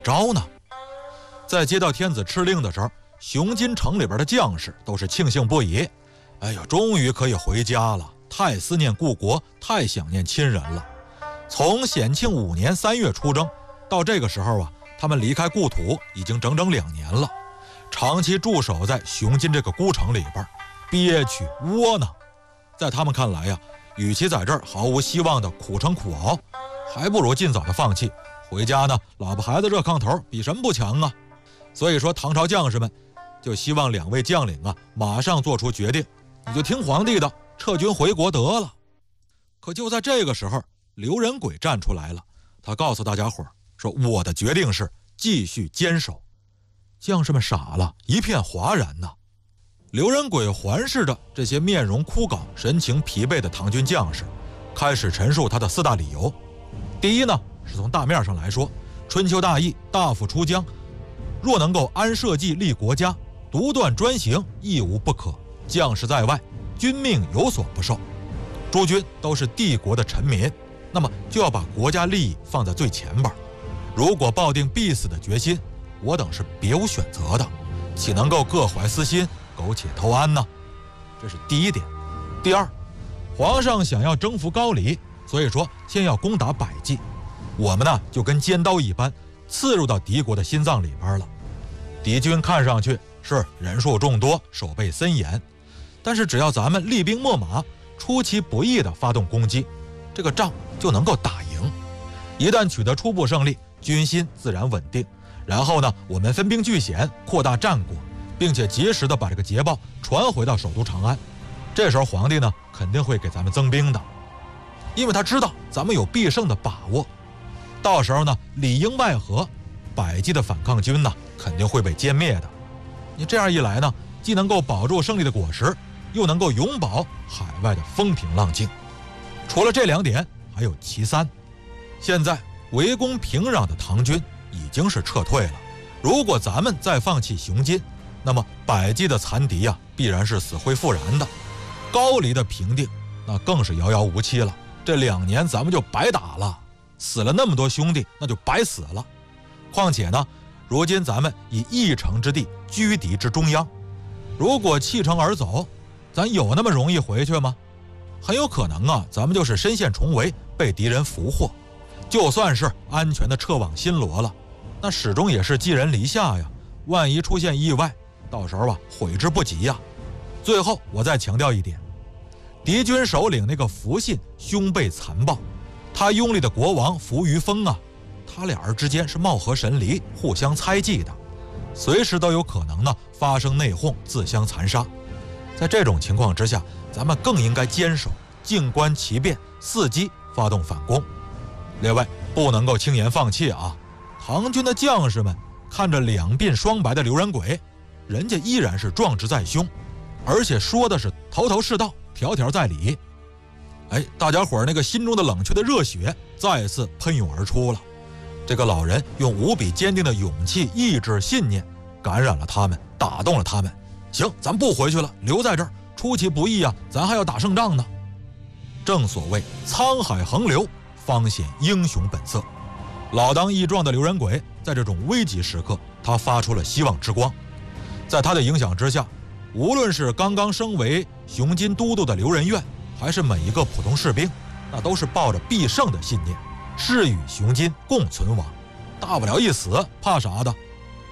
着呢？在接到天子敕令的时候，雄津城里边的将士都是庆幸不已。哎呦，终于可以回家了，太思念故国，太想念亲人了。从显庆5年3月出征到这个时候啊，他们离开故土已经整整2年了，长期驻守在雄津这个孤城里边，憋屈窝囊。在他们看来呀，与其在这儿毫无希望的苦撑苦熬，还不如尽早的放弃，回家呢，老婆孩子热炕头，比什么不强啊？所以说，唐朝将士们就希望2位将领啊，马上做出决定，你就听皇帝的，撤军回国得了。可就在这个时候，刘仁轨站出来了，他告诉大家伙说：“我的决定是继续坚守。”将士们傻了，一片哗然呐。刘仁轨环视着这些面容枯槁、神情疲惫的唐军将士，开始陈述他的4大理由。第一呢，是从大面上来说，春秋大义，大夫出疆，若能够安社稷立国家，独断专行亦无不可。将士在外，军命有所不受。诸军都是帝国的臣民，那么就要把国家利益放在最前边。如果抱定必死的决心，我等是别无选择的，岂能够各怀私心，苟且偷安呢？这是第一点。第二，皇上想要征服高丽，所以说先要攻打百济，我们呢就跟尖刀一般刺入到敌国的心脏里边了。敌军看上去是人数众多，守备森严，但是只要咱们厉兵秣马，出其不意地发动攻击，这个仗就能够打赢。一旦取得初步胜利，军心自然稳定，然后呢，我们分兵据险，扩大战果，并且及时地把这个捷报传回到首都长安。这时候皇帝呢，肯定会给咱们增兵的，因为他知道咱们有必胜的把握。到时候呢，里应外合，百济的反抗军呢，肯定会被歼灭的。你这样一来呢，既能够保住胜利的果实，又能够永保海外的风平浪静。除了这2点，还有其3。现在围攻平壤的唐军已经是撤退了，如果咱们再放弃雄津，那么百济的残敌啊，必然是死灰复燃的。高丽的平定那更是遥遥无期了，这2年咱们就白打了，死了那么多兄弟，那就白死了。况且呢，如今咱们以一城之地居敌之中央，如果弃城而走，咱有那么容易回去吗？很有可能啊，咱们就是身陷重围，被敌人俘获。就算是安全的撤往新罗了，那始终也是寄人篱下呀，万一出现意外，到时候啊，悔之不及呀。最后我再强调一点，敌军首领那个苻信凶悖残暴，他拥立的国王苻于封啊，他俩人之间是貌合神离，互相猜忌的，随时都有可能呢发生内讧，自相残杀。在这种情况之下，咱们更应该坚守，静观其变，伺机发动反攻。另外，不能够轻言放弃啊！唐军的将士们看着2鬓霜白的刘仁轨，人家依然是壮志在胸，而且说的是头头是道，条条在理。哎，大家伙那个心中的冷却的热血再次喷涌而出了。这个老人用无比坚定的勇气、意志、信念感染了他们，打动了他们。行，咱不回去了，留在这儿，出其不意啊，咱还要打胜仗呢。正所谓沧海横流，方显英雄本色。老当益壮的刘仁轨在这种危急时刻，他发出了希望之光。在他的影响之下，无论是刚刚升为雄津都督的刘仁愿，还是每一个普通士兵，那都是抱着必胜的信念，誓与雄津共存亡，大不了一死，怕啥的。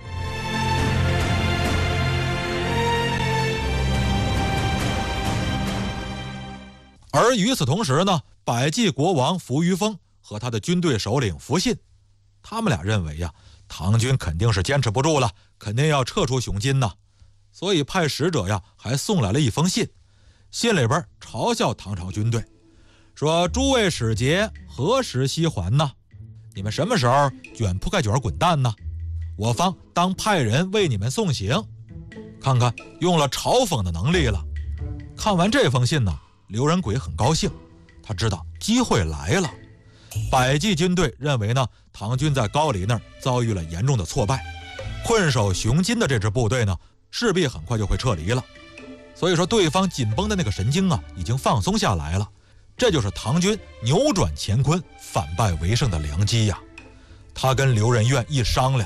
而与此同时呢，百济国王苻于封和他的军队首领苻信，他们俩认为呀，唐军肯定是坚持不住了，肯定要撤出雄津呐，所以派使者呀，还送来了一封信，信里边嘲笑唐朝军队，说诸位使节何时西还呢？你们什么时候卷铺盖卷滚蛋呢？我方当派人为你们送行。看看用了嘲讽的能力了。看完这封信呢，刘仁轨很高兴，他知道机会来了。百济军队认为呢，唐军在高丽那儿遭遇了严重的挫败，困守雄津的这支部队呢，势必很快就会撤离了。所以说，对方紧绷的那个神经啊，已经放松下来了。这就是唐军扭转乾坤、反败为胜的良机呀。他跟刘仁愿一商量，